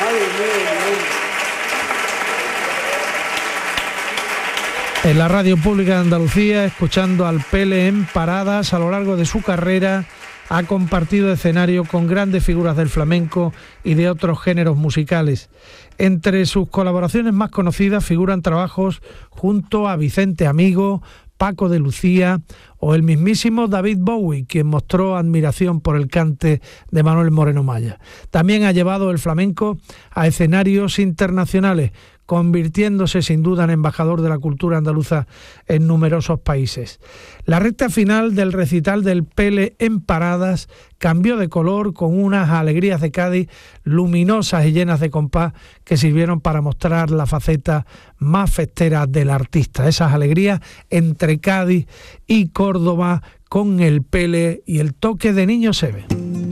En la Radio Pública de Andalucía, escuchando al Pele en paradas. A lo largo de su carrera ha compartido escenario con grandes figuras del flamenco y de otros géneros musicales. Entre sus colaboraciones más conocidas figuran trabajos junto a Vicente Amigo, Paco de Lucía o el mismísimo David Bowie, quien mostró admiración por el cante de Manuel Moreno Maya. También ha llevado el flamenco a escenarios internacionales, convirtiéndose sin duda en embajador de la cultura andaluza en numerosos países. La recta final del recital del Pele en paradas cambió de color con unas alegrías de Cádiz luminosas y llenas de compás que sirvieron para mostrar la faceta más festera del artista. Esas alegrías entre Cádiz y Córdoba con el Pele y el toque de Niño Seve.